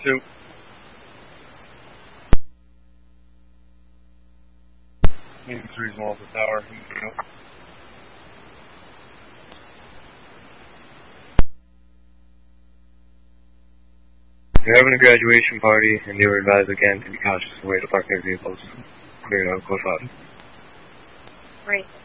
pursuit. Needing 3's off the tower. If you're having a graduation party and you were advised again to be cautious of the way to park their vehicles, clear out, close out. Right.